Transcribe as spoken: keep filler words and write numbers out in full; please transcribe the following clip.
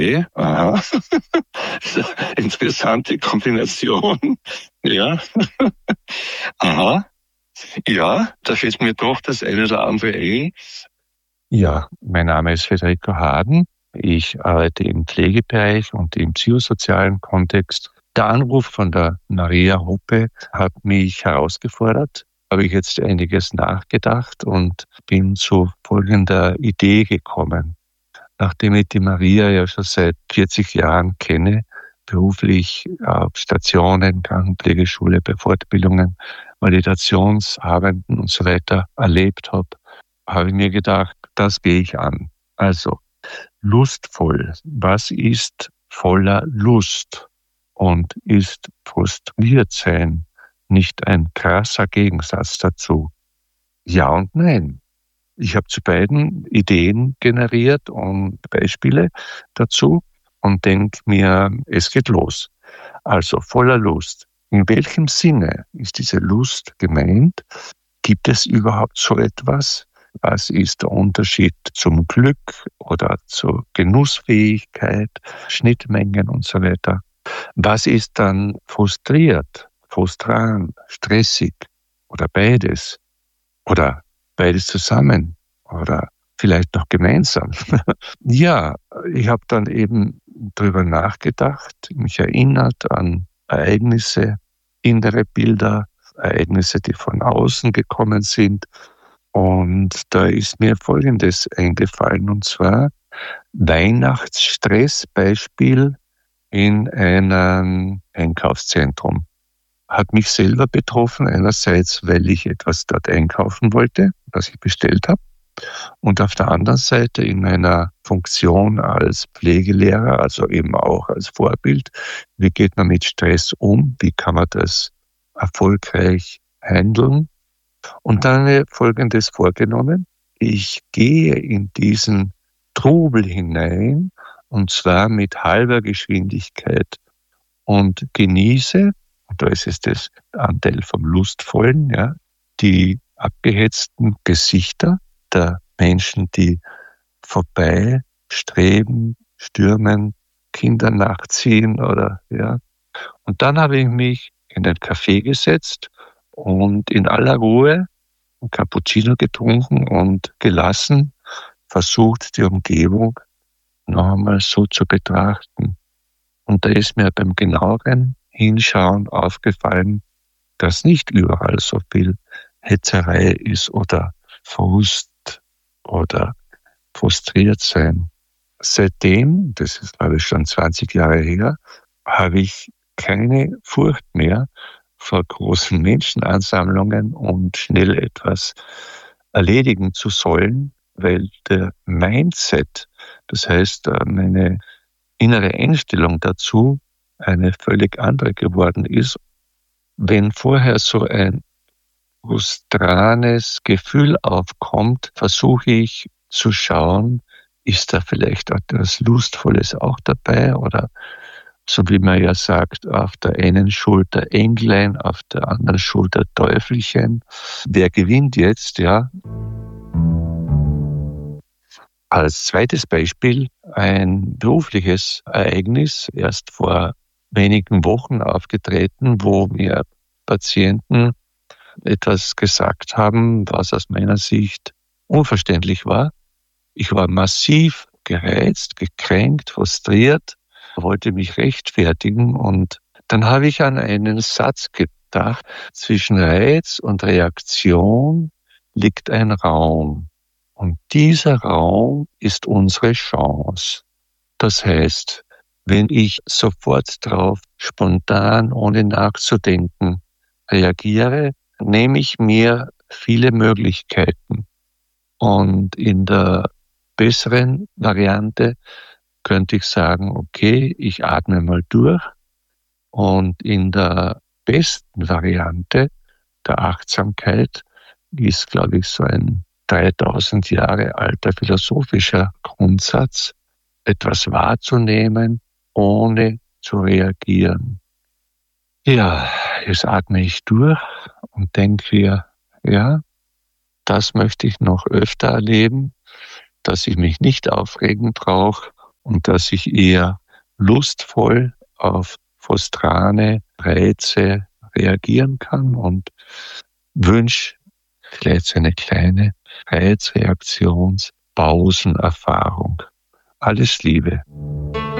Okay, aha. Interessante Kombination. Ja. Aha. Ja, da fällt mir doch das eine oder andere ein. Ja, mein Name ist Federico Haden. Ich arbeite im Pflegebereich und im psychosozialen Kontext. Der Anruf von der Maria Hoppe hat mich herausgefordert. Habe ich jetzt einiges nachgedacht und bin zu folgender Idee gekommen. Nachdem ich die Maria ja schon seit vierzig Jahren kenne, beruflich auf Stationen, Krankenpflegeschule, bei Fortbildungen, Validationsarbeiten und so weiter erlebt habe, habe ich mir gedacht, das gehe ich an. Also, lustvoll. Was ist voller Lust? Und ist frustriert sein nicht ein krasser Gegensatz dazu? Ja und nein. Ich habe zu beiden Ideen generiert und Beispiele dazu und denke mir, es geht los. Also voller Lust. In welchem Sinne ist diese Lust gemeint? Gibt es überhaupt so etwas? Was ist der Unterschied zum Glück oder zur Genussfähigkeit, Schnittmengen und so weiter? Was ist dann frustriert, frustrant, stressig oder beides? Oder beides zusammen oder vielleicht noch gemeinsam. Ja, ich habe dann eben drüber nachgedacht, mich erinnert an Ereignisse, innere Bilder, Ereignisse, die von außen gekommen sind. Und da ist mir Folgendes eingefallen, und zwar Weihnachtsstressbeispiel in einem Einkaufszentrum. Hat mich selber betroffen, einerseits, weil ich etwas dort einkaufen wollte, was ich bestellt habe, und auf der anderen Seite in meiner Funktion als Pflegelehrer, also eben auch als Vorbild, wie geht man mit Stress um, wie kann man das erfolgreich handeln. Und dann habe ich Folgendes vorgenommen: Ich gehe in diesen Trubel hinein, und zwar mit halber Geschwindigkeit, und genieße, und da ist es das Anteil vom Lustvollen, ja, die abgehetzten Gesichter der Menschen, die vorbei streben, stürmen, Kinder nachziehen oder, ja. Und dann habe ich mich in ein Café gesetzt und in aller Ruhe ein Cappuccino getrunken und gelassen versucht, die Umgebung noch einmal so zu betrachten. Und da ist mir beim genaueren Hinschauen aufgefallen, dass nicht überall so viel Hetzerei ist oder Frust oder frustriert sein. Seitdem, das ist glaube ich schon zwanzig Jahre her, habe ich keine Furcht mehr vor großen Menschenansammlungen und schnell etwas erledigen zu sollen, weil der Mindset, das heißt meine innere Einstellung dazu, eine völlig andere geworden ist. Wenn vorher so ein frustranes Gefühl aufkommt, versuche ich zu schauen, ist da vielleicht etwas Lustvolles auch dabei, oder so wie man ja sagt, auf der einen Schulter Englein, auf der anderen Schulter Teufelchen. Wer gewinnt jetzt, ja? Als zweites Beispiel ein berufliches Ereignis, erst vor wenigen Wochen aufgetreten, wo mir Patienten etwas gesagt haben, was aus meiner Sicht unverständlich war. Ich war massiv gereizt, gekränkt, frustriert, wollte mich rechtfertigen, und dann habe ich an einen Satz gedacht: Zwischen Reiz und Reaktion liegt ein Raum. Und dieser Raum ist unsere Chance. Das heißt, wenn ich sofort drauf spontan, ohne nachzudenken, reagiere, nehme ich mir viele Möglichkeiten. Und in der besseren Variante könnte ich sagen, okay, ich atme mal durch. Und in der besten Variante der Achtsamkeit ist, glaube ich, so ein dreitausend Jahre alter philosophischer Grundsatz, etwas wahrzunehmen, ohne zu reagieren. Ja, jetzt atme ich durch und denke mir, ja, das möchte ich noch öfter erleben, dass ich mich nicht aufregen brauche und dass ich eher lustvoll auf frustrane Reize reagieren kann und wünsche vielleicht so eine kleine Reizreaktionspausenerfahrung. Alles Liebe.